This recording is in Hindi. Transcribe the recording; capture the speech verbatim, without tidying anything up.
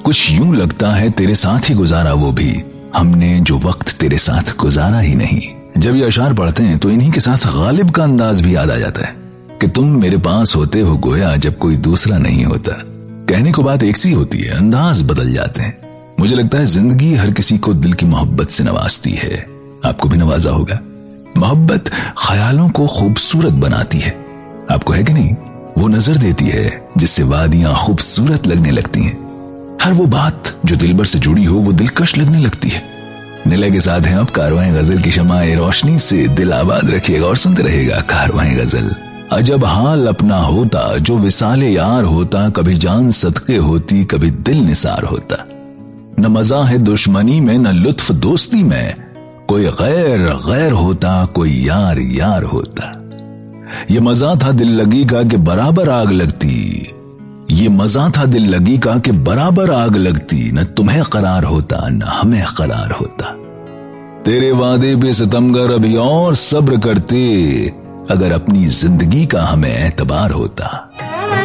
कुछ यूं लगता है तेरे साथ ही गुजारा वो भी, हमने जो वक्त तेरे साथ गुजारा ही नहीं। जब ये अशार पढ़ते हैं तो इन्हीं के साथ गालिब का अंदाज भी याद आ जाता है कि तुम मेरे पास होते हो गोया जब कोई दूसरा नहीं होता। कहने को बात एक सी होती है, अंदाज बदल जाते हैं। मुझे लगता है जिंदगी हर किसी को दिल की मोहब्बत से नवाजती है, आपको भी नवाजा होगा। मोहब्बत ख्यालों को खूबसूरत बनाती है, आपको है कि नहीं? वो नजर देती है जिससे वादियां खूबसूरत लगने लगती हैं। हर वो बात जो दिलबर से जुड़ी हो वो दिलकश लगने लगती है। निलय के साथ हैं आप कारवां गजल की शमाए रोशनी से, दिल आबाद रखिएगा और सुनते रहेगा कारवां गजल। अजब हाल अपना होता जो विसाले यार होता, कभी जान सदके होती कभी दिल निसार होता। न मजा है दुश्मनी में न लुत्फ दोस्ती में, कोई गैर गैर होता कोई यार यार होता। ये मजा था दिल लगी का कि बराबर आग लगती, ये मजा था दिल लगी का कि बराबर आग लगती, न तुम्हें करार होता न हमें करार होता। तेरे वादे पे सितमगर अभी और सब्र करते, अगर अपनी जिंदगी का हमें एतबार होता।